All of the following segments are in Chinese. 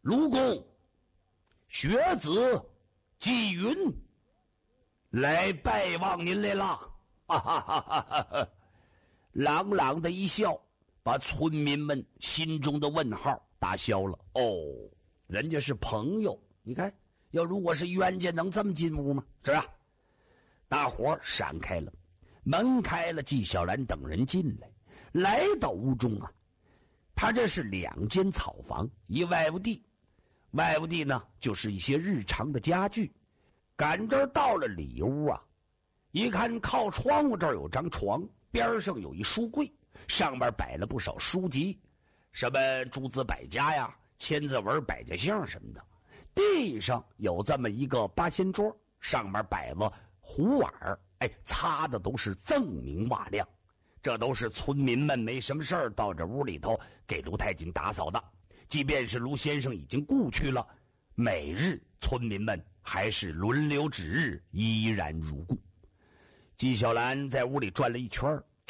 卢公，学子纪云来拜望您来了。哈哈哈哈哈！朗朗的一笑，把村民们心中的问号打消了。哦，人家是朋友，你看，要如果是冤家，能这么进屋吗？是吧？大伙闪开了，门开了，纪晓岚等人进来，来到屋中啊。他这是2间草房，一外屋地，外屋地呢就是一些日常的家具。赶这儿到了里屋啊，一看靠窗户这儿有张床，边上有一书柜，上面摆了不少书籍，什么诸子百家呀、千字文、百家姓什么的。地上有这么一个八仙桌，上面摆了壶碗，擦的都是锃明瓦亮。这都是村民们没什么事儿到这屋里头给卢太锦打扫的。即便是卢先生已经故去了，每日村民们还是轮流值日，依然如故。纪晓岚在屋里转了一圈，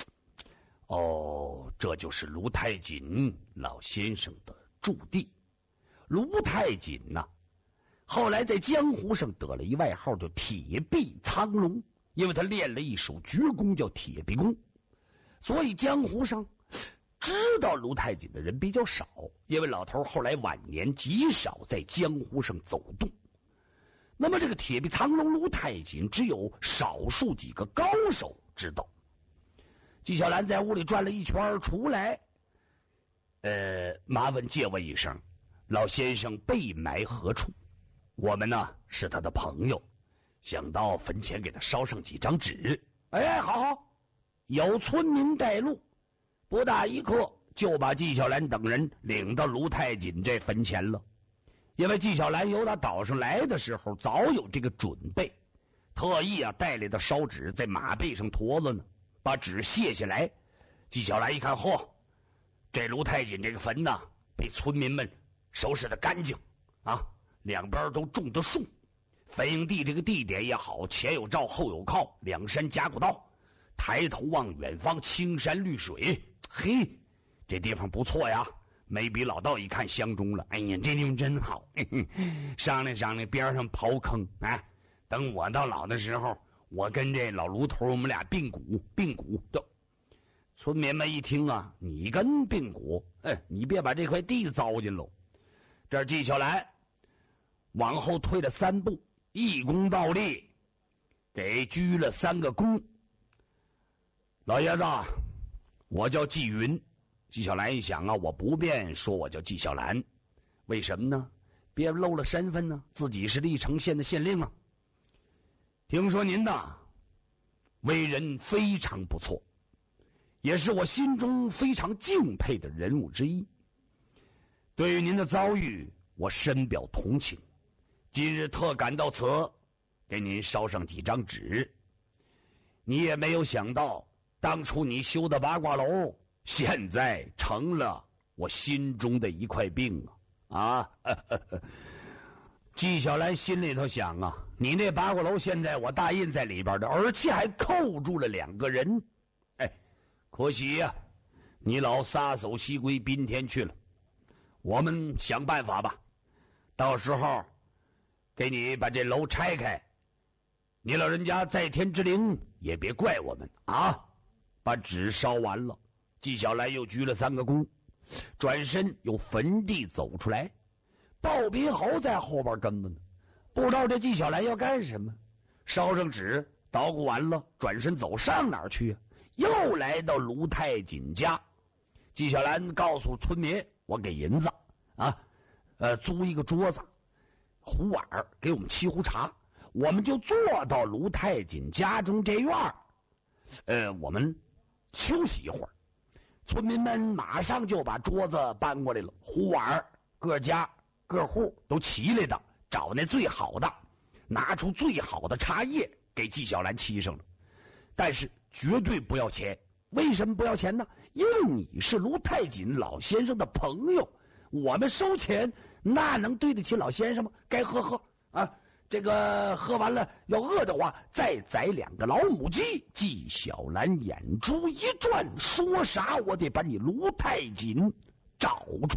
哦，这就是卢太锦老先生的驻地。卢太锦呢，后来在江湖上得了一外号叫铁臂苍龙，因为他练了一手绝功叫铁臂功。所以江湖上知道卢太锦的人比较少，因为老头后来晚年极少在江湖上走动。那么这个铁臂苍龙卢太锦只有少数几个高手知道。纪晓岚在屋里转了一圈出来，麻烦借我一声，老先生被埋何处？我们呢是他的朋友，想到坟前给他烧上几张纸。好，有村民带路，不大一刻就把纪晓岚等人领到卢太锦这坟前了。因为纪晓岚由他岛上来的时候早有这个准备，特意带来的烧纸在马背上驮了呢，把纸卸下来。纪晓岚一看，这卢太锦这个坟呢，被村民们收拾得干净啊，两边都种的树，坟营地这个地点也好，前有照后有靠，两山夹古道，抬头望远方，青山绿水，嘿，这地方不错呀。没比老道一看相中了，哎呀，这地方真好，商量商量，边上刨坑啊。等我到老的时候，我跟这老卢头我们俩并股都。村民们一听啊，你跟并股，你别把这块地糟践喽。这纪晓岚往后退了3步，一躬倒立，给鞠了3个躬。老爷子，我叫纪云。纪晓岚一想啊，我不便说我叫纪晓岚，为什么呢？别漏了身份呢，自己是历城县的县令啊。听说您呐，为人非常不错，也是我心中非常敬佩的人物之一。对于您的遭遇，我深表同情。今日特赶到此，给您烧上几张纸。你也没有想到，当初你修的八卦楼，现在成了我心中的一块病啊！纪晓岚心里头想啊，你那八卦楼现在我大印在里边的，而且还扣住了2个人，可惜呀，你老撒手西归宾天去了。我们想办法吧，到时候给你把这楼拆开，你老人家在天之灵也别怪我们啊！把纸烧完了，纪晓岚又鞠了3个躬，转身由坟地走出来。鲍宾侯在后边跟着呢，不知道这纪晓岚要干什么。烧上纸，捣鼓完了，转身走上哪儿去啊？又来到卢太锦家。纪晓岚告诉村民，我给银子啊，租一个桌子、壶碗，给我们沏壶茶，我们就坐到卢太锦家中这院我们休息一会儿。村民们马上就把桌子搬过来了，壶碗各家各户都齐来的，找那最好的，拿出最好的茶叶给纪晓岚沏上了。但是绝对不要钱。为什么不要钱呢？因为你是卢太锦老先生的朋友，我们收钱那能对得起老先生吗？该喝啊，这个喝完了要饿的话，再宰2个老母鸡。纪晓岚眼珠一转，说啥我得把你卢太锦找出